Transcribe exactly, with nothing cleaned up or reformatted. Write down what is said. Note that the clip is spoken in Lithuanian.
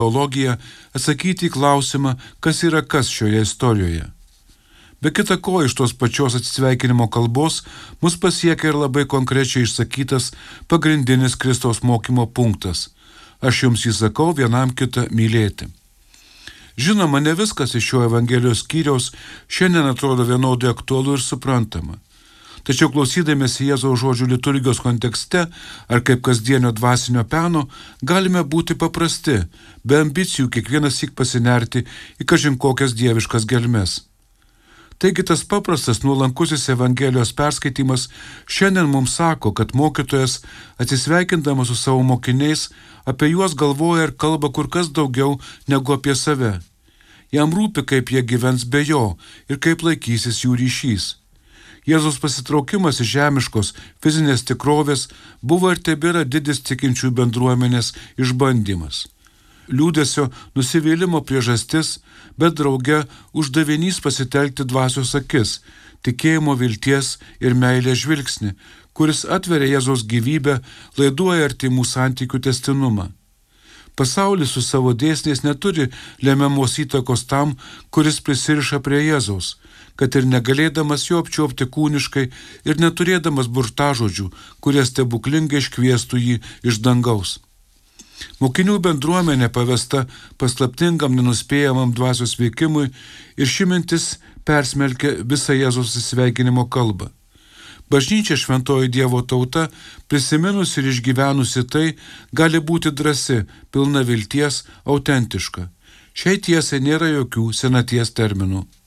teologiją atsakyti į klausimą, kas yra kas šioje istorijoje. Be kita ko, iš tos pačios atsisveikinimo kalbos mus pasiekia ir labai konkrečiai išsakytas pagrindinis Kristaus mokymo punktas. Aš jums įsakau vienam kitą mylėti. Žinoma, ne viskas iš šio Evangelijos skyriaus šiandien atrodo vienodai aktualu ir suprantama. Tačiau klausydamėsi Jėzaus žodžių liturgijos kontekste ar kaip kasdienio dvasinio peno, galime būti paprasti, be ambicijų kiekvienas syk pasinerti į kažin kokias dieviškas gelmes. Taigi tas paprastas nuolankusis Evangelijos perskaitimas šiandien mums sako, kad mokytojas, atsisveikindamas su savo mokiniais, apie juos galvoja ir kalba kur kas daugiau negu apie save. Jam rūpi, kaip jie gyvens be jo ir kaip laikysis jų ryšys. Jėzaus pasitraukimas iš žemiškos fizinės tikrovės buvo ir tebėra didis tikinčių bendruomenės išbandymas. Liūdesio, nusivylimo priežastis, bet drauge uždavinys pasitelkti dvasios akis, tikėjimo, vilties ir meilės žvilgsnį, kuris atveria Jėzaus gyvybę, laiduoja artimų santykių testinumą. Pasaulis su savo dėsniais neturi lemiamos įtakos tam, kuris prisiriša prie Jėzaus, kad ir negalėdamas jo apčiuopti kūniškai ir neturėdamas burtažodžių, kurie stebuklingai iškviestų jį iš dangaus. Mokinių bendruomenė pavesta paslaptingam nenuspėjamam dvasios veikimui ir ši mintis persmelkia visą Jėzaus sveikinimo kalbą. Bažnyčia, šventoji Dievo tauta, prisiminusi ir išgyvenusi tai, gali būti drąsi, pilna vilties, autentiška. Šiai tiesai nėra jokių senaties terminų.